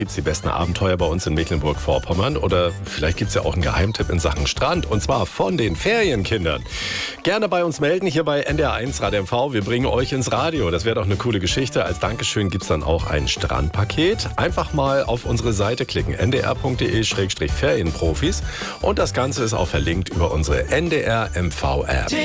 Gibt es die besten Abenteuer bei uns in Mecklenburg-Vorpommern oder vielleicht gibt es ja auch einen Geheimtipp in Sachen Strand und zwar von den Ferienkindern. Gerne bei uns melden hier bei NDR1 Radio MV. Wir bringen euch ins Radio. Das wäre doch eine coole Geschichte. Als Dankeschön gibt es dann auch ein Strandpaket. Einfach mal auf unsere Seite klicken, ndr.de/ferienprofis und das Ganze ist auch verlinkt über unsere NDR MV App.